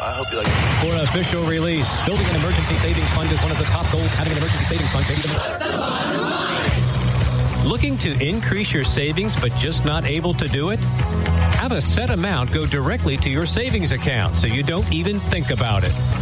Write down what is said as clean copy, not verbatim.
I hope you like it. For an official release, building an emergency savings fund is one of the top goals. Having an emergency savings fund. Looking to increase your savings but just not able to do it? Have a set amount go directly to your savings account so you don't even think about it.